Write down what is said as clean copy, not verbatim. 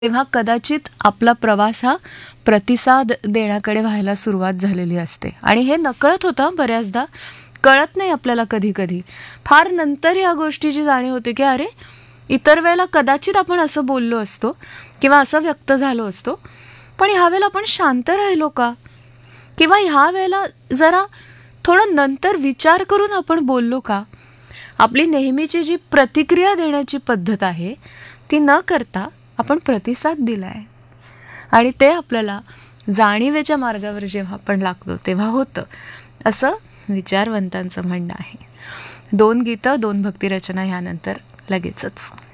तेव्हा कदाचित आपला प्रवास हा प्रतिसाद देण्याकडे व्हायला सुरुवात झालेली असते. आणि हे नकळत होतं बऱ्याचदा, कळत नाही आपल्याला कधी कधी. फार नंतर या गोष्टीची जाणीव होते की अरे, इतर वेळेला कदाचित आपण असं बोललो असतो किंवा असं व्यक्त झालो असतो, पण ह्या वेळेला आपण शांत राहिलो का? किंवा ह्या वेळेला जरा थोडं नंतर विचार करून आपण बोललो का? आपली नेहमीची जी प्रतिक्रिया देण्याची पद्धत आहे ती न करता आपण प्रतिसाद दिलाय, आणि ते आपल्याला जाणीवेच्या मार्गावर जेव्हा आपण लागतो तेव्हा होतं, असं विचारवंतांचं म्हणणं आहे. 2 गीतं, 2 भक्तिरचना ह्यानंतर लगेचच.